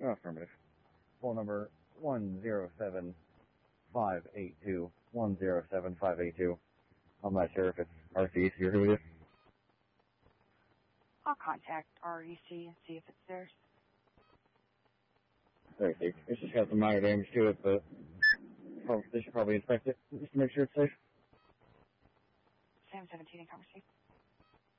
Affirmative. Phone number 107582. 107582. I'm not sure if it's RCC or who it is. I'll contact REC and see if it's theirs. There, Steve. It's just got some minor damage to it, but they should probably inspect it just to make sure it's safe. Sam 17 in conversation.